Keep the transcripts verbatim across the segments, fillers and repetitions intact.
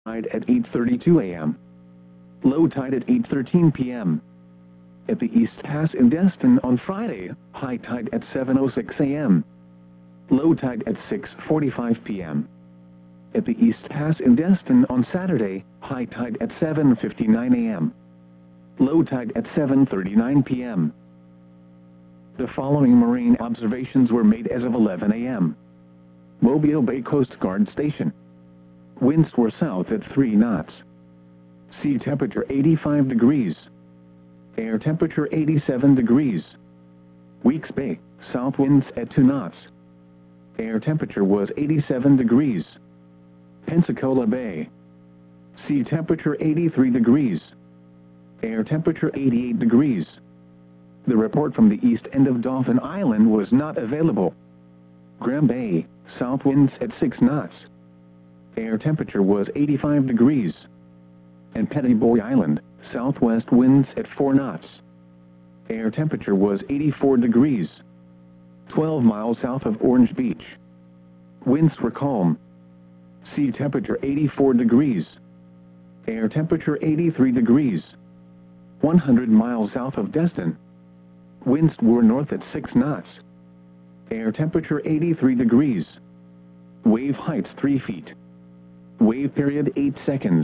Tide at eight thirty-two a m Low tide at eight thirteen p m At the East Pass in Destin on Friday, high tide at seven oh six a m Low tide at six forty-five p m At the East Pass in Destin on Saturday, high tide at seven fifty-nine a m Low tide at seven thirty-nine p m The following marine observations were made as of eleven a m Mobile Bay Coast Guard Station. Winds were south at three knots. Sea temperature eighty-five degrees. Air temperature eighty-seven degrees. Weeks Bay, south winds at two knots. Air temperature was eighty-seven degrees. Pensacola Bay. Sea temperature eighty-three degrees. Air temperature eighty-eight degrees. The report from the east end of Dauphin Island was not available. Graham Bay, south winds at six knots. Air temperature was eighty-five degrees. And Petty Boy Island, southwest winds at four knots. Air temperature was eighty-four degrees. twelve miles south of Orange Beach. Winds were calm. Sea temperature eighty-four degrees. Air temperature eighty-three degrees. one hundred miles south of Destin. Winds were north at six knots. Air temperature eighty-three degrees. Wave height three feet. Wave period eight seconds.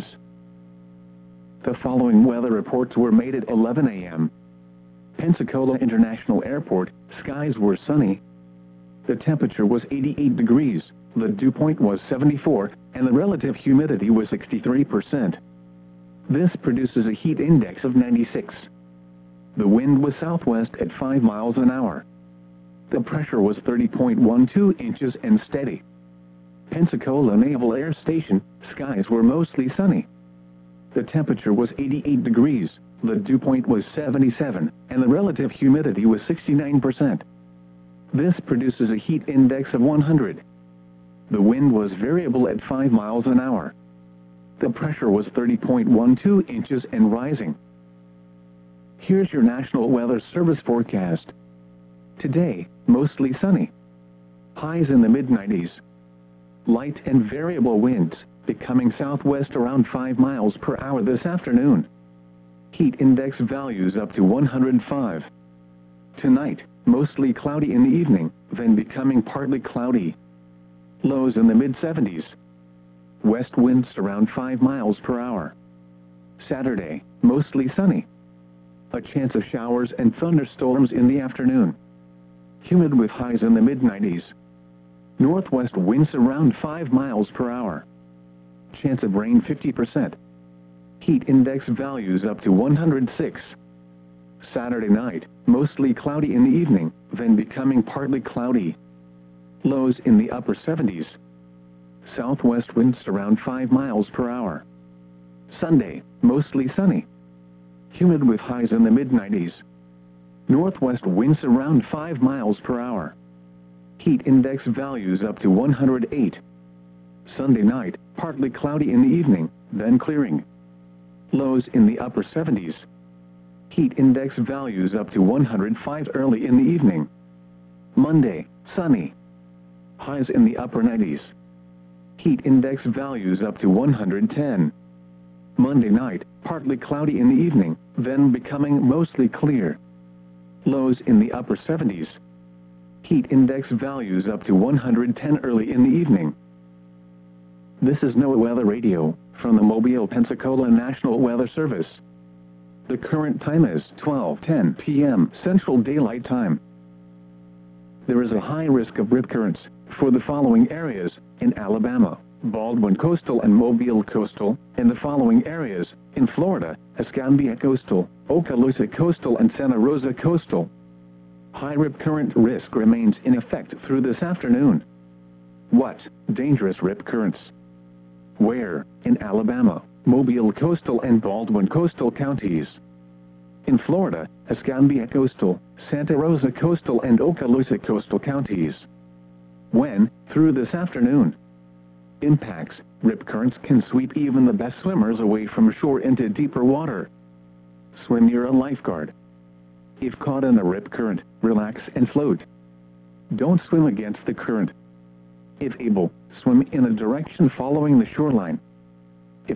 The following weather reports were made at eleven a m Pensacola International Airport, skies were sunny. The temperature was eighty-eight degrees, the dew point was seventy-four, and the relative humidity was sixty-three percent. This produces a heat index of ninety-six. The wind was southwest at five miles an hour. The pressure was thirty point one two inches and steady. Pensacola Naval Air Station, skies were mostly sunny. The temperature was eighty-eight degrees, the dew point was seventy-seven, and the relative humidity was sixty-nine percent. This produces a heat index of one hundred. The wind was variable at five miles an hour. The pressure was thirty point one two inches and rising. Here's your National Weather Service forecast. Today, mostly sunny. Highs in the mid nineties. Light and variable winds, becoming southwest around five miles per hour this afternoon. Heat index values up to one hundred five. Tonight, mostly cloudy in the evening, then becoming partly cloudy. Lows in the mid seventies. West winds around five miles per hour. Saturday, mostly sunny. A chance of showers and thunderstorms in the afternoon. Humid with highs in the mid nineties. Northwest winds around five miles per hour. Chance of rain fifty percent. Heat index values up to one hundred six. Saturday night, mostly cloudy in the evening, then becoming partly cloudy. Lows in the upper seventies. Southwest winds around five miles per hour. Sunday, mostly sunny. Humid with highs in the mid nineties. Northwest winds around five miles per hour. Heat index values up to one hundred eight. Sunday night, partly cloudy in the evening, then clearing. Lows in the upper seventies. Heat index values up to one hundred five early in the evening. Monday, sunny. Highs in the upper nineties. Heat index values up to one hundred ten. Monday night, partly cloudy in the evening, then becoming mostly clear. Lows in the upper seventies. Heat index values up to one hundred ten early in the evening. This is NOAA Weather Radio, from the Mobile, Pensacola National Weather Service. The current time is twelve ten p m Central Daylight Time. There is a high risk of rip currents for the following areas in Alabama, Baldwin Coastal and Mobile Coastal, and the following areas in Florida, Escambia Coastal, Okaloosa Coastal and Santa Rosa Coastal. High rip current risk remains in effect through this afternoon. What? Dangerous rip currents. Where? In Alabama, Mobile Coastal and Baldwin Coastal counties. In Florida, Escambia Coastal, Santa Rosa Coastal and Okaloosa Coastal counties. When? Through this afternoon. Impacts. Rip currents can sweep even the best swimmers away from shore into deeper water. Swim near a lifeguard. If caught in a rip current, relax and float. Don't swim against the current. If able, swim in a direction following the shoreline.